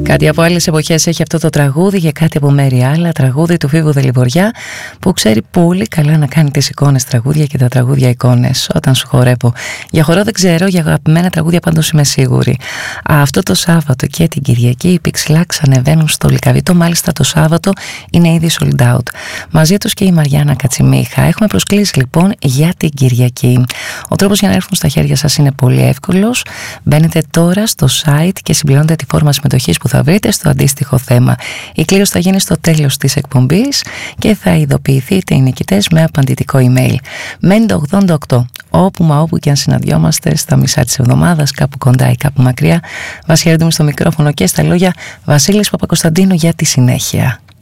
Κάτι από άλλες εποχές έχει αυτό το τραγούδι και κάτι από μέρη άλλα, τραγούδι του Φίβου Δελιβοριά, που ξέρει πολύ καλά να κάνει τις εικόνες τραγούδια και τα τραγούδια εικόνες. Όταν σου χορεύω για χορό δεν ξέρω, για αγαπημένα τραγούδια πάντως είμαι σίγουρη. Αυτό το Σάββατο και την Κυριακή οι Πιξιλάξ ανεβαίνουν στο Λυκαβήτο, μάλιστα το Σάββατο είναι ήδη sold out. Μαζί τους και η Μαριάννα Κατσιμίχα. Έχουμε προσκλήσει λοιπόν για την Κυριακή. Ο τρόπος για να έρθουν στα χέρια σας είναι πολύ εύκολος. Μπαίνετε τώρα στο site και συμπληρώνετε τη φόρμα συμμετοχής που θα βρείτε στο αντίστοιχο θέμα. Η κλήρωση θα γίνει στο τέλος της εκπομπής και θα ειδοποιηθείτε οι νικητές με απαντητικό email. Μένει το 88. Όπου μα όπου και αν συναντιόμαστε στα μισά της εβδομάδας, κάπου κοντά ή κάπου μακριά, Βασιλιάδη μου στο μικρόφωνο και στα λόγια, Βασίλης Παπακοσταντίνου για τη συνέχεια.